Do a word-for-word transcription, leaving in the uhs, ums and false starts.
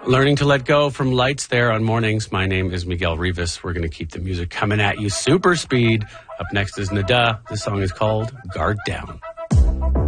Learning to let go from Lights there on Mornings. My name is Miguel Rivas. We're going to keep the music coming at you super speed. Up next is Nada. This song is called Guard Down.